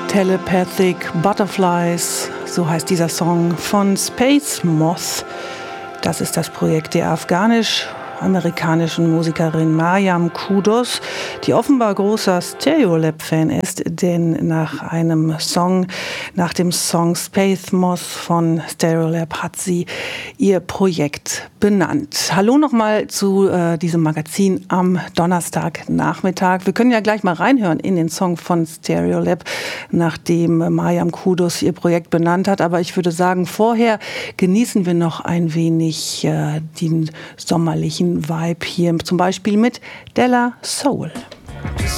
Telepathic Butterflies, so heißt dieser Song von Space Moth. Das ist das Projekt der afghanisch-amerikanischen Musikerin Mariam Kudos, die offenbar großer Stereolab-Fan ist, denn nach dem Song Space Moth von Stereolab hat sie ihr Projekt benannt. Hallo nochmal zu diesem Magazin am Donnerstagnachmittag. Wir können ja gleich mal reinhören in den Song von Stereolab, nachdem Mariam Kudos ihr Projekt benannt hat. Aber ich würde sagen, vorher genießen wir noch ein wenig den sommerlichen Vibe hier, zum Beispiel mit Della Soul.